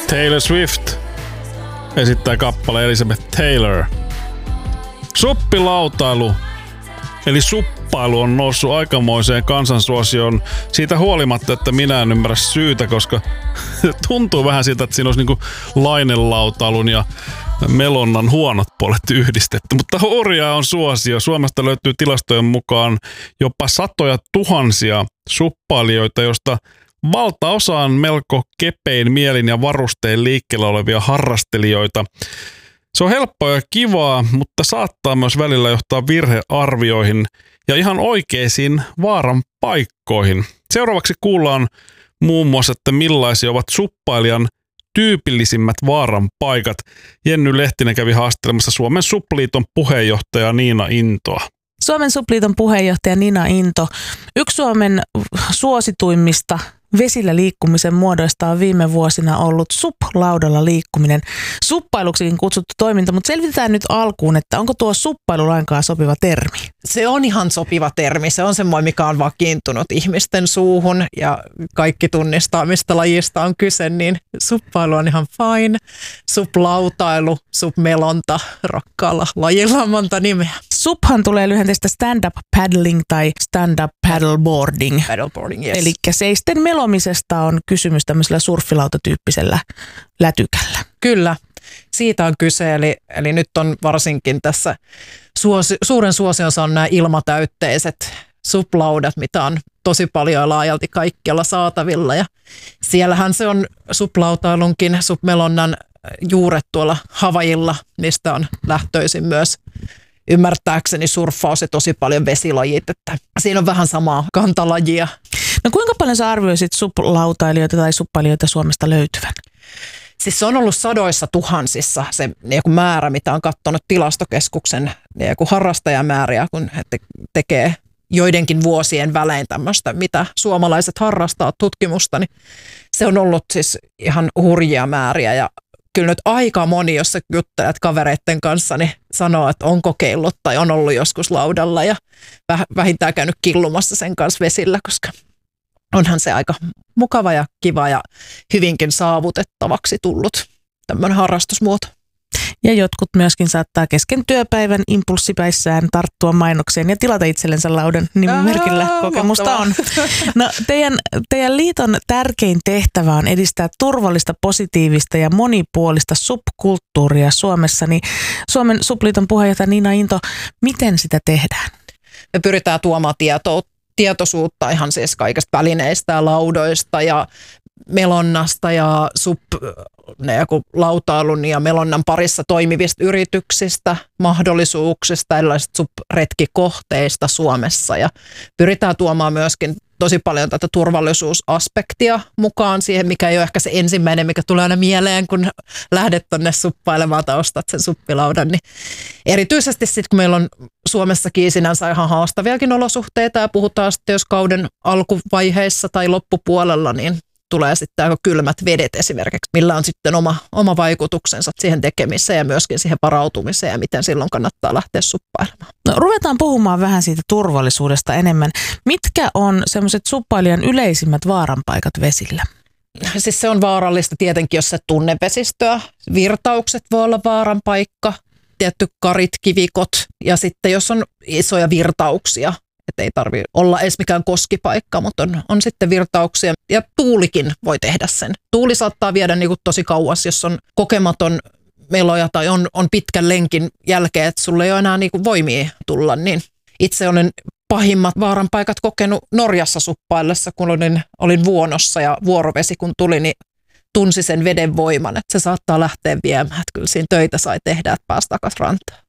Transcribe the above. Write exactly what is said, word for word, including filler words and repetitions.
Taylor Swift esittää kappale Elizabeth Taylor. Suppilautailu, eli suppailu, on noussut aikamoiseen kansansuosioon siitä huolimatta, että minä en ymmärrä syytä, koska tuntuu vähän siltä, että siinä olisi niinku lainelautailun ja melonnan huonot puolet yhdistetty. Mutta hurjaa on suosio. Suomesta löytyy tilastojen mukaan jopa satoja tuhansia suppailijoita, josta valtaosa on melko kepein mielin ja varustein liikkeellä olevia harrastelijoita. Se on helppoa ja kivaa, mutta saattaa myös välillä johtaa virhearvioihin ja ihan oikeisiin vaaran paikkoihin. Seuraavaksi kuullaan muun muassa, että millaisia ovat suppailijan tyypillisimmät vaaran paikat. Jenny Lehtinen kävi haastelemassa Suomen Supliiton puheenjohtaja Niina Intoa. Suomen Supliiton puheenjohtaja Niina Into. Yksi Suomen suosituimmista vesillä liikkumisen muodoista on viime vuosina ollut sup-laudalla liikkuminen. Suppailuksikin kutsuttu toiminta, mutta selvitetään nyt alkuun, että onko tuo suppailu lainkaan sopiva termi? Se on ihan sopiva termi. Se on semmoinen, mikä on vakiintunut ihmisten suuhun ja kaikki tunnistaa, mistä lajista on kyse, niin suppailu on ihan fine. Sup-lautailu, sup-melonta, rakkaalla lajilla on monta nimeä. Suphan tulee lyhenteestä stand-up paddling tai stand-up paddleboarding. Paddleboarding, yes. Eli seisten melomisesta on kysymys tämmöisellä surffilautatyyppisellä lätykällä. Kyllä, siitä on kyse. Eli, eli nyt on varsinkin tässä suosi, suuren suosionsa on nämä ilmatäytteiset suplaudat, mitä on tosi paljon ja laajalti kaikkialla saatavilla. Ja siellähän se on suplautailunkin, supmelonnan juuret tuolla Havaijilla, mistä on lähtöisin myös ymmärtääkseni surffaus ja tosi paljon vesilajit, että siinä on vähän samaa kantalajia. No kuinka paljon sä arvioisit suplautailijoita tai suppailijoita Suomesta löytyvän? Siis se on ollut sadoissa tuhansissa se määrä, mitä on katsonut tilastokeskuksen harrastajamääriä, kun he tekee joidenkin vuosien välein tämmöistä, mitä suomalaiset harrastaa tutkimusta, niin se on ollut siis ihan hurjia määriä ja kyllä nyt aika moni, jos sä juttelet kavereiden kanssa, niin sanoo, että on kokeillut tai on ollut joskus laudalla ja vähintään käynyt killumassa sen kanssa vesillä, koska onhan se aika mukava ja kiva ja hyvinkin saavutettavaksi tullut tämmöinen harrastusmuoto. Ja jotkut myöskin saattaa kesken työpäivän impulssipäissään tarttua mainokseen ja tilata itsellensä laudan nimimerkillä. Kokemusta on. No, teidän, teidän liiton tärkein tehtävä on edistää turvallista, positiivista ja monipuolista subkulttuuria Suomessa. Niin Suomen Supliiton puheenjohtaja Niina Into, miten sitä tehdään? Me pyritään tuomaan tietoa, tietoisuutta ihan siis kaikista välineistä ja laudoista ja melonnasta ja sup, lautailun ja melonnan parissa toimivista yrityksistä, mahdollisuuksista, erilaisista sup-retkikohteista Suomessa ja pyritään tuomaan myöskin tosi paljon tätä turvallisuusaspektia mukaan siihen, mikä ei ole ehkä se ensimmäinen, mikä tulee aina mieleen, kun lähdet tonne suppailemaan tai ostat sen suppilaudan. Niin erityisesti sitten, kun meillä on Suomessakin sinänsä ihan haastaviakin olosuhteita ja puhutaan sitten, jos kauden alkuvaiheissa tai loppupuolella, niin tulee sitten aika kylmät vedet esimerkiksi, millä on sitten oma, oma vaikutuksensa siihen tekemiseen ja myöskin siihen varautumiseen ja miten silloin kannattaa lähteä suppailemaan. No, ruvetaan puhumaan vähän siitä turvallisuudesta enemmän. Mitkä on semmoiset suppailijan yleisimmät vaaranpaikat vesillä? Siis se on vaarallista tietenkin, jos se tunne vesistöä. Virtaukset voi olla vaaranpaikka, tietty karit, kivikot ja sitten jos on isoja virtauksia. Että ei tarvitse olla edes mikään koskipaikka, mutta on, on sitten virtauksia ja tuulikin voi tehdä sen. Tuuli saattaa viedä niin kuin tosi kauas, jos on kokematon meloja tai on, on pitkän lenkin jälkeen, että sulle ei ole enää niin kuin voimia tulla. Niin itse olen pahimmat vaaranpaikat kokenut Norjassa suppaillessa, kun olin, olin vuonossa ja vuorovesi kun tuli, niin tunsi sen veden voiman, että se saattaa lähteä viemään. Että kyllä siinä töitä sai tehdä, että pääsi takaisin rantaan.